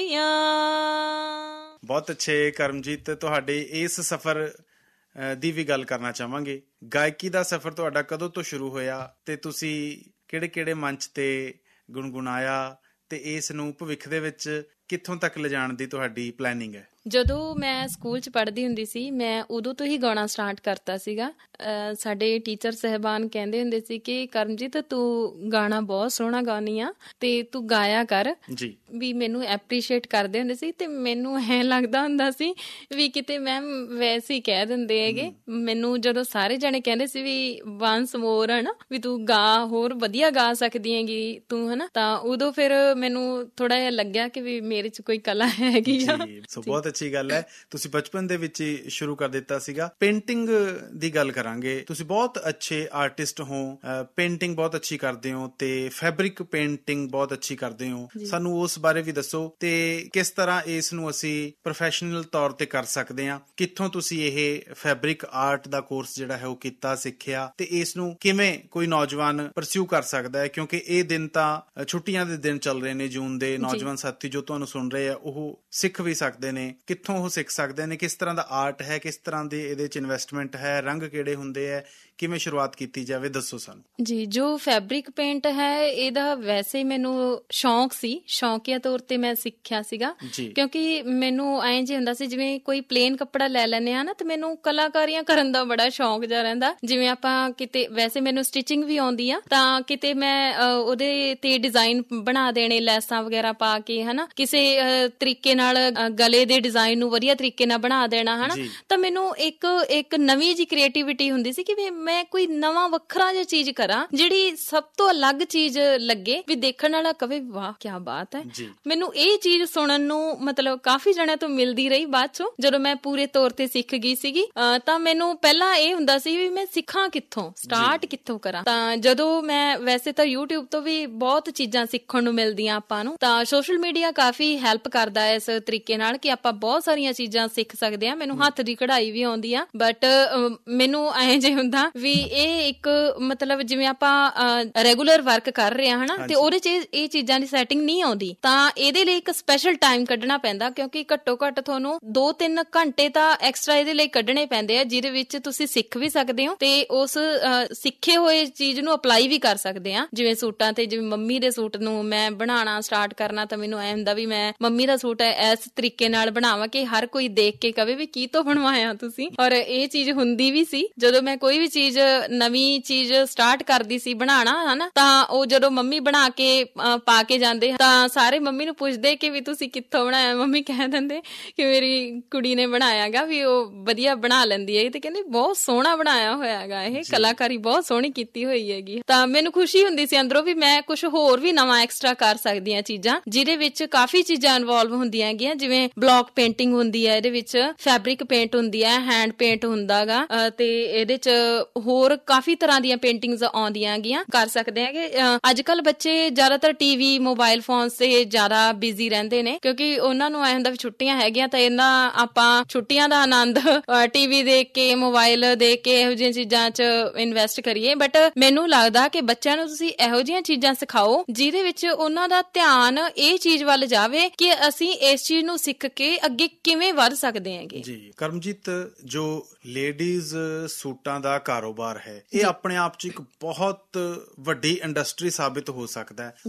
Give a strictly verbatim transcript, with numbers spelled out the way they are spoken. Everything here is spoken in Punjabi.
ਬਹੁਤ ਅੱਛੇ ਕਰਮਜੀਤ, ਤੁਹਾਡੇ ਇਸ ਸਫ਼ਰ ਦੀ ਵੀ ਗੱਲ ਕਰਨਾ ਚਾਹਾਂਗੇ। ਗਾਇਕੀ ਦਾ ਸਫ਼ਰ ਤੁਹਾਡਾ ਕਦੋਂ ਤੋਂ ਸ਼ੁਰੂ ਹੋਇਆ ਤੇ ਤੁਸੀਂ ਕਿਹੜੇ ਕਿਹੜੇ ਮੰਚ ਤੇ ਗੁਣਗੁਣਾਇਆ ਤੇ ਇਸ ਨੂੰ ਭਵਿੱਖ ਦੇ ਵਿੱਚ ਕਿੱਥੋਂ ਤੱਕ ਲਿਜਾਣ ਦੀ ਤੁਹਾਡੀ ਪਲੈਨਿੰਗ ਹੈ? ਜਦੋਂ ਮੈਂ ਸਕੂਲ 'ਚ ਪੜ੍ਹਦੀ ਹੁੰਦੀ ਸੀ, ਮੈਂ ਉਦੋਂ ਤੋਂ ਹੀ ਗਾਉਣਾ ਸਟਾਰਟ ਕਰਤਾ ਸੀਗਾ। ਸਾਡੇ ਟੀਚਰ ਸਾਹਿਬਾਨ ਕਹਿੰਦੇ ਹੁੰਦੇ ਸੀ ਕਿ ਕਰਮਜੀਤ ਤੂੰ ਗਾਣਾ ਬਹੁਤ ਸੋਹਣਾ ਗਾਉਂਦੀ ਆ ਤੇ ਤੂੰ ਗਾਇਆ ਕਰ ਜੀ। ਵੀ ਮੈਨੂੰ ਐਪਰੀਸ਼ੀਏਟ ਕਰਦੇ ਹੁੰਦੇ ਸੀ ਤੇ ਮੈਨੂੰ ਐਂ ਲੱਗਦਾ ਹੁੰਦਾ ਸੀ ਵੀ ਕਿਤੇ ਮੈਮ ਵੈਸੇ ਹੀ ਕਹਿ ਦਿੰਦੇ ਹੈਗੇ ਮੈਨੂੰ। ਜਦੋਂ ਸਾਰੇ ਜਣੇ ਕਹਿੰਦੇ ਸੀ ਵੀ ਵਾਂਸ ਮੋਰ ਹਨਾ, ਵੀ ਤੂੰ ਗਾ, ਹੋਰ ਵਧੀਆ ਗਾ ਸਕਦੀ ਹੈਗੀ ਤੂੰ ਹਨਾ, ਤਾਂ ਉਦੋਂ ਫਿਰ ਮੈਨੂੰ ਥੋੜਾ ਜਿਹਾ ਲੱਗਿਆ ਕਿ ਵੀ ਮੇਰੇ 'ਚ ਕੋਈ ਕਲਾ ਹੈਗੀ ਆ। ਬਹੁਤ ਅੱਛੀ ਗੱਲ ਹੈ, ਤੁਸੀਂ ਬਚਪਨ ਦੇ ਵਿੱਚ ਹੀ ਸ਼ੁਰੂ ਕਰ ਦਿੱਤਾ ਸੀਗਾ। ਪੇਂਟਿੰਗ ਦੀ ਗੱਲ ਕਰਾਂਗੇ। ਤੁਸੀਂ ਬਹੁਤ ਅੱਛੇ ਆਰਟਿਸਟ ਹੋ, ਪੇਂਟਿੰਗ ਬਹੁਤ ਅੱਛੀ ਕਰਦੇ ਹੋ ਤੇ ਫੈਬਰਿਕ ਪੇਂਟਿੰਗ ਬਹੁਤ ਅੱਛੀ ਕਰਦੇ ਹੋ। ਸਾਨੂੰ ਉਸ ਬਾਰੇ ਵੀ ਦੱਸੋ ਤੇ ਕਿਸ ਤਰ੍ਹਾਂ ਇਸ ਨੂੰ ਅਸੀਂ ਪ੍ਰੋਫੈਸ਼ਨਲ ਤੌਰ ਤੇ ਕਰ ਸਕਦੇ ਹਾਂ। ਕਿੱਥੋਂ ਤੁਸੀਂ ਇਹ ਫੈਬਰਿਕ ਆਰਟ ਦਾ ਕੋਰਸ ਜਿਹੜਾ ਹੈ ਉਹ ਕੀਤਾ, ਸਿੱਖਿਆ, ਤੇ ਇਸ ਨੂੰ ਕਿਵੇਂ ਕੋਈ ਨੌਜਵਾਨ ਪਰਸਿਊ ਕਰ ਸਕਦਾ ਹੈ? ਕਿਉਂਕਿ ਇਹ ਦਿਨ ਤਾਂ ਛੁੱਟੀਆਂ ਦੇ ਦਿਨ ਚੱਲ ਰਹੇ ਨੇ ਜੂਨ ਦੇ। ਨੌਜਵਾਨ ਸਾਥੀ ਜੋ ਤੁਹਾਨੂੰ ਸੁਣ ਰਹੇ ਆ ਉਹ ਸਿੱਖ ਵੀ ਸਕਦੇ ਨੇ। ਕਿੱਥੋਂ ਉਹ ਸਿੱਖ ਸਕਦੇ ਨੇ? ਕਿਸ ਤਰ੍ਹਾਂ ਦਾ ਆਰਟ ਹੈ? ਕਿਸ ਤਰ੍ਹਾਂ ਦੇ ਇਹਦੇ 'ਚ ਇਨਵੈਸਟਮੈਂਟ ਹੈ? ਰੰਗ ਕਿਹੜੇ ਹੁੰਦੇ ਹੈ? ਕਿਵੇਂ ਸ਼ੁਰੂਆਤ ਕੀਤੀ ਜਾਵੇ, ਦੱਸੋ ਸਾਨੂੰ। ਜੀ, ਜੋ ਫੈਬਰਿਕ ਪੇਂਟ ਹੈ ਇਹਦਾ ਵੈਸੇ ਮੈਨੂੰ ਸ਼ੌਂਕ ਸੀ, ਸ਼ੌਂਕੀਆ ਤੌਰ ਤੇ ਮੈਂ ਸਿੱਖਿਆ ਸੀਗਾ। ਕਿਉਂਕਿ ਮੈਨੂੰ ਐਂ ਜੇ ਹੁੰਦਾ ਸੀ ਜਿਵੇਂ ਕੋਈ ਪਲੇਨ ਕੱਪੜਾ ਲੈ ਲੈਂਦੇ ਆ ਨਾ, ਤੇ ਮੈਨੂੰ ਕਲਾਕਾਰੀਆਂ ਕਰਨ ਦਾ ਬੜਾ ਸ਼ੌਂਕ ਜਿਹਾ ਰਹਿੰਦਾ। ਜਿਵੇਂ ਆਪਾਂ ਕਿਤੇ, ਵੈਸੇ ਮੈਨੂੰ ਸਟਿਚਿੰਗ ਵੀ ਆਉਂਦੀ ਆ, ਤਾਂ ਕਿਤੇ ਮੈਂ ਉਹਦੇ ਤੇ ਡਿਜ਼ਾਈਨ ਬਣਾ ਦੇਣੇ ਲੈਸਾਂ ਵਗੈਰਾ ਪਾ ਕੇ ਹਨਾ, ਕਿਸੇ ਤਰੀਕੇ ਨਾਲ ਗਲੇ ਦੇ ਡਿਜ਼ਾਈਨ ਨੂੰ ਵਧੀਆ ਤਰੀਕੇ ਨਾਲ ਬਣਾ ਦੇਣਾ ਹਨਾ। ਤਾਂ ਮੈਨੂੰ ਇੱਕ ਇੱਕ ਨਵੀਂ ਜਿਹੀ ਕ੍ਰੀਏਟੀਵਿਟੀ ਹੁੰਦੀ ਸੀ ਕਿ ਵੀ ਮੈਂ ਕੋਈ ਨਵਾਂ ਵੱਖਰਾ ਜਿਹਾ ਚੀਜ਼ ਕਰਾਂ ਜਿਹੜੀ ਸਭ ਤੋਂ ਅਲੱਗ ਚੀਜ਼ ਲੱਗੇ, ਵੀ ਦੇਖਣ ਵਾਲਾ ਕਵੇ ਵਾਹ ਕਿਆ ਬਾਤ ਹੈ। ਮੈਨੂੰ ਇਹ ਚੀਜ਼ ਸੁਣਨ ਨੂੰ ਮਤਲਬ ਕਾਫੀ ਜਣਿਆਂ ਤੋਂ ਮਿਲਦੀ ਰਹੀ। ਬਾਅਦ ਚੋਂ ਜਦੋਂ ਮੈਂ ਪੂਰੇ ਤੌਰ ਤੇ ਸਿੱਖ ਗਈ ਸੀਗੀ ਤਾਂ ਮੈਨੂੰ ਪਹਿਲਾਂ ਇਹ ਹੁੰਦਾ ਸੀ ਵੀ ਮੈਂ ਸਿੱਖਾਂ ਕਿੱਥੋਂ, ਸਟਾਰਟ ਕਿੱਥੋਂ ਕਰਾਂ। ਤਾਂ ਜਦੋਂ ਮੈਂ, ਵੈਸੇ ਤਾਂ ਯੂਟਿਊਬ ਤੋਂ ਵੀ ਬਹੁਤ ਚੀਜ਼ਾਂ ਸਿੱਖਣ ਨੂੰ ਮਿਲਦੀਆਂ ਆਪਾਂ ਨੂੰ, ਤਾਂ ਸੋਸ਼ਲ ਮੀਡੀਆ ਕਾਫੀ ਹੈਲਪ ਕਰਦਾ ਇਸ ਤਰੀਕੇ ਨਾਲ ਕਿ ਆਪਾਂ ਬਹੁਤ ਸਾਰੀਆਂ ਚੀਜ਼ਾਂ ਸਿੱਖ ਸਕਦੇ ਹਾਂ। ਮੈਨੂੰ ਹੱਥ ਦੀ ਕਢਾਈ ਵੀ ਆਉਂਦੀ ਆ, ਬਟ ਮੈਨੂੰ ਐਂ ਜੇ ਹੁੰਦਾ ਵੀ ਇਹ ਇੱਕ ਮਤਲਬ ਜਿਵੇਂ ਆਪਾਂ ਰੈਗੂਲਰ ਵਰਕ ਕਰ ਰਹੇ ਹਾਂ ਹਨਾ, ਤੇ ਉਹਦੇ 'ਚ ਇਹ ਚੀਜ਼ਾਂ ਦੀ ਸੈਟਿੰਗ ਨਹੀਂ ਆਉਂਦੀ, ਤਾਂ ਇਹਦੇ ਲਈ ਇੱਕ ਸਪੈਸ਼ਲ ਟਾਈਮ ਕੱਢਣਾ ਪੈਂਦਾ। ਕਿਉਂਕਿ ਘੱਟੋ ਘੱਟ ਤੁਹਾਨੂੰ ਦੋ ਤਿੰਨ ਘੰਟੇ ਤਾਂ ਐਕਸਟਰਾ ਇਹਦੇ ਲਈ ਕੱਢਣੇ ਪੈਂਦੇ ਆ, ਜਿਹਦੇ ਵਿੱਚ ਤੁਸੀਂ ਸਿੱਖ ਵੀ ਸਕਦੇ ਹੋ ਤੇ ਉਸ ਸਿੱਖੇ ਹੋਏ ਚੀਜ਼ ਨੂੰ ਅਪਲਾਈ ਵੀ ਕਰ ਸਕਦੇ ਆ। ਜਿਵੇਂ ਸੂਟਾਂ ਤੇ, ਜਿਵੇਂ ਮੰਮੀ ਦੇ ਸੂਟ ਨੂੰ ਮੈਂ ਬਣਾਉਣਾ ਸਟਾਰਟ ਕਰਨਾ, ਤਾਂ ਮੈਨੂੰ ਐ ਹੁੰਦਾ ਵੀ ਮੈਂ ਮੰਮੀ ਦਾ ਸੂਟ ਇਸ ਤਰੀਕੇ ਨਾਲ ਬਣਾਵਾਂ ਕਿ ਹਰ ਕੋਈ ਦੇਖ ਕੇ ਕਵੇ ਵੀ ਕੀ ਤੋਂ ਬਣਵਾਇਆ ਤੁਸੀਂ। ਔਰ ਇਹ ਚੀਜ਼ ਹੁੰਦੀ ਵੀ ਸੀ ਜਦੋਂ ਮੈਂ ਕੋਈ ਵੀ ਚੀਜ਼, ਨਵੀਂ ਚੀਜ਼ ਸਟਾਰਟ ਕਰਦੀ ਸੀ ਬਣਾਉਣਾ ਹਨਾ, ਤਾਂ ਉਹ ਜਦੋਂ ਮੰਮੀ ਬਣਾ ਕੇ ਪਾ ਕੇ ਜਾਂਦੇ ਤਾਂ ਸਾਰੇ ਮੰਮੀ ਨੂੰ ਪੁੱਛਦੇ ਕਿ ਵੀ ਤੁਸੀਂ ਕਿੱਥੋਂ ਬਣਾਇਆ। ਮੰਮੀ ਕਹਿ ਦਿੰਦੇ ਕਿ ਮੇਰੀ ਕੁੜੀ ਨੇ ਬਣਾਇਆ ਗਾ, ਵੀ ਉਹ ਵਧੀਆ ਬਣਾ ਲੈਂਦੀ ਹੈ, ਤੇ ਕਹਿੰਦੇ ਬਹੁਤ ਸੋਹਣਾ ਬਣਾਇਆ ਹੋਇਆ ਹੈਗਾ, ਇਹ ਕਲਾਕਾਰੀ ਬਹੁਤ ਸੋਹਣੀ ਕੀਤੀ ਹੋਈ ਹੈਗੀ। ਤਾਂ ਮੈਨੂੰ ਖੁਸ਼ੀ ਹੁੰਦੀ ਸੀ ਅੰਦਰੋਂ ਵੀ ਮੈਂ ਕੁਛ ਹੋਰ ਵੀ ਨਵਾਂ ਐਕਸਟਰਾ ਕਰ ਸਕਦੀ ਹਾਂ ਚੀਜ਼ਾਂ, ਜਿਹਦੇ ਵਿੱਚ ਕਾਫੀ ਚੀਜ਼ਾਂ ਇਨਵੋਲਵ ਹੁੰਦੀਆਂ ਹੈਗੀਆਂ। ਜਿਵੇਂ ਬਲੌਕ ਪੇਂਟਿੰਗ ਹੁੰਦੀ ਹੈ, ਇਹਦੇ ਵਿੱਚ ਫੈਬਰਿਕ ਪੇਂਟ ਹੁੰਦੀ ਹੈ, ਹੈਂਡ ਪੇਂਟ ਹੁੰਦਾ ਗਾ, ਤੇ ਇਹਦੇ ਚ ਹੋਰ ਕਾਫੀ ਤਰ੍ਹਾਂ ਦੀਆਂ ਪੇਂਟਿੰਗਸ ਆਉਂਦੀਆਂ ਹੈਗੀਆਂ, ਕਰ ਸਕਦੇ ਹੈਗੇ। ਅੱਜ ਕੱਲ ਬੱਚੇ ਜ਼ਿਆਦਾਤਰ ਟੀਵੀ, ਮੋਬਾਈਲ ਫੋਨ ਤੇ ਜ਼ਿਆਦਾ ਬਿਜ਼ੀ ਰਹਿੰਦੇ ਨੇ, ਕਿਉਂਕਿ ਉਹਨਾਂ ਨੂੰ ਐ ਹੁੰਦਾ ਵੀ ਛੁੱਟੀਆਂ ਹੈਗੀਆਂ ਤਾਂ ਇਹਨਾਂ ਆਪਾਂ ਛੁੱਟੀਆਂ ਦਾ ਆਨੰਦ ਟੀਵੀ ਦੇਖ ਕੇ, ਮੋਬਾਈਲ ਦੇਖ ਕੇ ਇਹੋ ਜਿਹੀਆਂ ਚੀਜ਼ਾਂ ਚ ਇਨਵੈਸਟ ਕਰੀਏ। ਬਟ ਮੈਨੂੰ ਲੱਗਦਾ ਕਿ ਬੱਚਿਆਂ ਨੂੰ ਤੁਸੀਂ ਇਹੋ ਜਿਹੀਆਂ ਚੀਜ਼ਾਂ ਸਿਖਾਓ ਜਿਹਦੇ ਵਿੱਚ ਉਹਨਾਂ ਦਾ ਧਿਆਨ ਇਹ ਚੀਜ਼ ਵੱਲ ਜਾਵੇ ਕਿ ਅਸੀਂ ਇਸ ਚੀਜ਼ ਨੂੰ ਸਿੱਖ ਕੇ ਅੱਗੇ ਕਿਵੇਂ ਵੱਧ ਸਕਦੇ ਹੈਗੇ। ਜੀ ਕਰਮਜੀਤ, ਜੋ ਲੇਡੀਜ਼ ਸੂਟਾਂ ਦਾ ਕਾਰੋਬਾਰ ਹੈ, ਇਹ ਆਪਣੇ ਆਪ ਚ ਇੱਕ ਬਹੁਤ ਵੱਡੀ ਇੰਡਸਟਰੀ ਸਾਬਿਤ ਹੋ ਸਕਦਾ ਹੈ।